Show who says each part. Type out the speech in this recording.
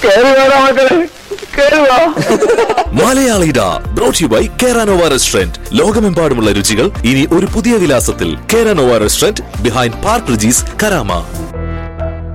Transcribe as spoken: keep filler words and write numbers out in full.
Speaker 1: മലയാളിഡ brought you by കേരാനോവ restaurant. ലോകമെമ്പാടുമുള്ള രുചികൾ ഇനി ഒരു പുതിയ വിലാസത്തിൽ. കേരാനോവ restaurant, behind park Regis, Karama.